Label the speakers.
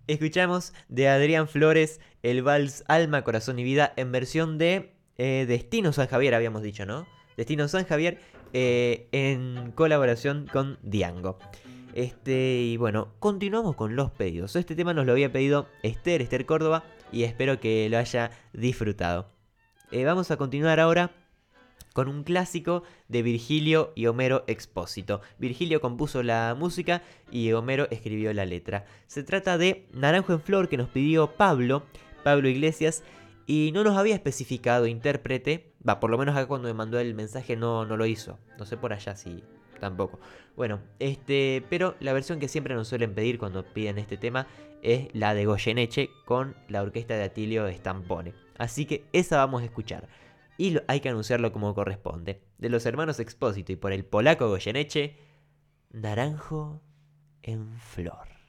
Speaker 1: Escuchamos de Adrián Flores el vals Alma, Corazón y Vida en versión de Destino San Javier, habíamos dicho, ¿no? Destino San Javier en colaboración con Diango. Y bueno, continuamos con los pedidos. Este tema nos lo había pedido Esther Córdoba, y espero que lo haya disfrutado. Vamos a continuar ahora con un clásico de Virgilio y Homero Expósito. Virgilio compuso la música y Homero escribió la letra. Se trata de Naranjo en Flor, que nos pidió Pablo Iglesias, y no nos había especificado intérprete. Por lo menos acá cuando me mandó el mensaje no lo hizo. No sé por allá si tampoco. Bueno, pero la versión que siempre nos suelen pedir cuando piden este tema es la de Goyeneche con la orquesta de Atilio Stampone. Así que esa vamos a escuchar. Y hay que anunciarlo como corresponde. De los hermanos Expósito y por el polaco Goyeneche, Naranjo en Flor.